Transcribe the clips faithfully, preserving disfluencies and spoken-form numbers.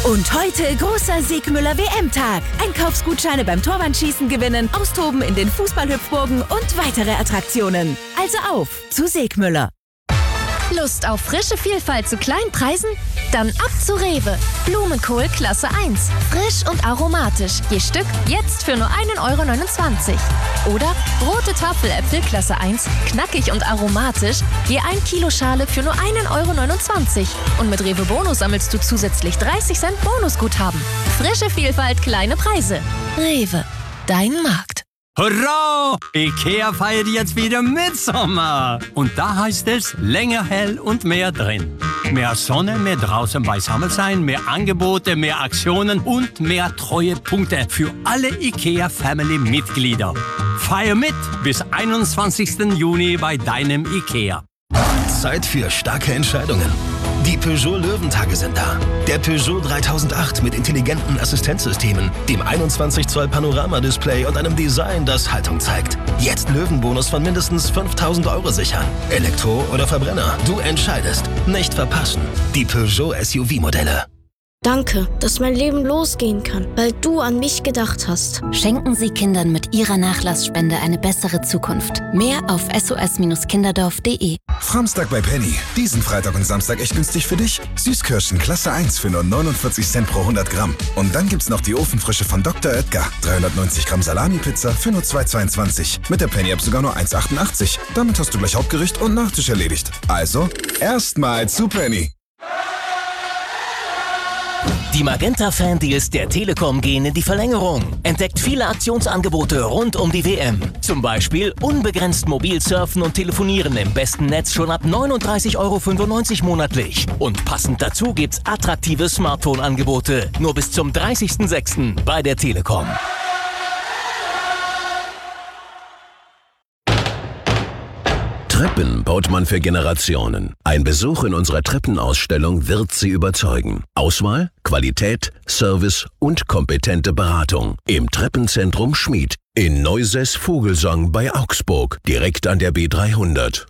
Und heute großer Siegmüller W M-Tag. Einkaufsgutscheine beim Torwandschießen gewinnen, austoben in den Fußballhüpfburgen und weitere Attraktionen. Also auf zu Siegmüller. Lust auf frische Vielfalt zu kleinen Preisen? Dann ab zu Rewe. Blumenkohl Klasse eins. Frisch und aromatisch. Je Stück jetzt für nur ein Euro neunundzwanzig. Oder rote Tafeläpfel Klasse eins. Knackig und aromatisch. Je ein Kilo Schale für nur ein Euro neunundzwanzig. Und mit Rewe Bonus sammelst du zusätzlich dreißig Cent Bonusguthaben. Frische Vielfalt, kleine Preise. Rewe. Dein Markt. Hurra! IKEA feiert jetzt wieder Mitsommer. Und da heißt es länger hell und mehr drin. Mehr Sonne, mehr draußen beisammen sein, mehr Angebote, mehr Aktionen und mehr Treuepunkte für alle IKEA-Family-Mitglieder. Feier mit bis einundzwanzigsten Juni bei deinem IKEA. Zeit für starke Entscheidungen. Die Peugeot Löwentage sind da. Der Peugeot dreitausendacht mit intelligenten Assistenzsystemen, dem einundzwanzig Zoll Panorama-Display und einem Design, das Haltung zeigt. Jetzt Löwenbonus von mindestens fünftausend Euro sichern. Elektro oder Verbrenner, du entscheidest. Nicht verpassen. Die Peugeot S U V-Modelle. Danke, dass mein Leben losgehen kann, weil du an mich gedacht hast. Schenken Sie Kindern mit Ihrer Nachlassspende eine bessere Zukunft. Mehr auf s o s kinderdorf punkt de. Framstag bei Penny. Diesen Freitag und Samstag echt günstig für dich. Süßkirschen Klasse eins für nur neunundvierzig Cent pro hundert Gramm. Und dann gibt's noch die Ofenfrische von Doktor Oetker. dreihundertneunzig Gramm Salami-Pizza für nur zwei Euro zweiundzwanzig. Mit der Penny-App sogar nur eins Euro achtundachtzig. Damit hast du gleich Hauptgericht und Nachtisch erledigt. Also, erstmal zu Penny. Die Magenta-Fan-Deals der Telekom gehen in die Verlängerung. Entdeckt viele Aktionsangebote rund um die W M. Zum Beispiel unbegrenzt mobil surfen und telefonieren im besten Netz schon ab neununddreißig Euro fünfundneunzig monatlich. Und passend dazu gibt's attraktive Smartphone-Angebote. Nur bis zum dreißigsten sechsten bei der Telekom. Treppen baut man für Generationen. Ein Besuch in unserer Treppenausstellung wird Sie überzeugen. Auswahl, Qualität, Service und kompetente Beratung. Im Treppenzentrum Schmied. In Neusäß-Vogelsang bei Augsburg. Direkt an der B dreihundert.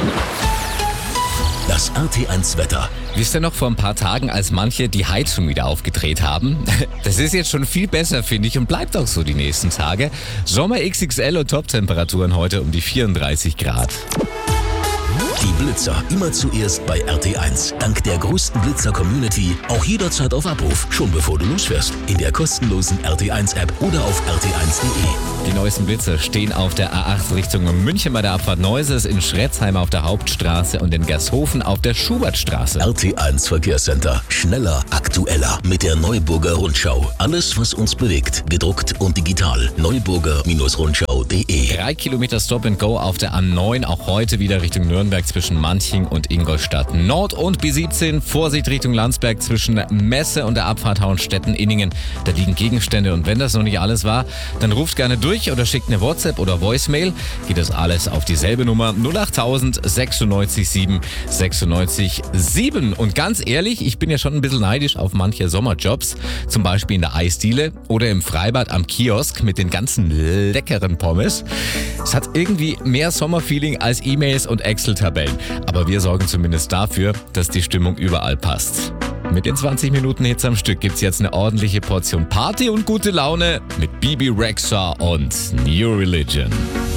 Das R T eins Wetter. Wisst ihr noch vor ein paar Tagen, als manche die Heizung wieder aufgedreht haben? Das ist jetzt schon viel besser, finde ich, und bleibt auch so die nächsten Tage. Sommer X X L und Top-Temperaturen heute um die vierunddreißig Grad. Die Blitzer immer zuerst bei R T eins. Dank der größten Blitzer-Community auch jederzeit auf Abruf, schon bevor du losfährst. In der kostenlosen R T eins App oder auf r t eins punkt de. Die neuesten Blitzer stehen auf der A acht Richtung München bei der Abfahrt Neuses, in Schretzheim auf der Hauptstraße und in Gershofen auf der Schubertstraße. R T eins Verkehrscenter. Schneller, aktueller. Mit der Neuburger Rundschau. Alles, was uns bewegt. Gedruckt und digital. neuburger Rundschau punkt de. Drei Kilometer Stop and Go auf der A neun, auch heute wieder Richtung Nürnberg zwischen Manching und Ingolstadt Nord und B siebzehn. Vorsicht Richtung Landsberg zwischen Messe und der Abfahrt Hauenstetten-Inningen. Da liegen Gegenstände und wenn das noch nicht alles war, dann ruft gerne durch oder schickt eine WhatsApp oder Voicemail. Geht das alles auf dieselbe Nummer null acht null null sechs sieben sechs sechs sieben. Und ganz ehrlich, ich bin ja schon ein bisschen neidisch auf manche Sommerjobs. Zum Beispiel in der Eisdiele oder im Freibad am Kiosk mit den ganzen leckeren Pommes. Es hat irgendwie mehr Sommerfeeling als E-Mails und Excel-Tabellen. Aber wir sorgen zumindest dafür, dass die Stimmung überall passt. Mit den zwanzig Minuten Hits am Stück gibt's jetzt eine ordentliche Portion Party und gute Laune mit Bibi Rexha und New Religion.